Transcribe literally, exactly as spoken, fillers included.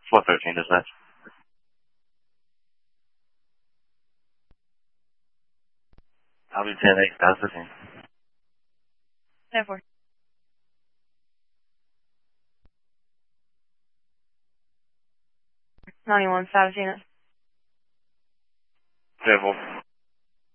four thirteen, dispatch. I'll be ten eight, that's fifteen. ten four. ninety-one, Sabatino. ten four.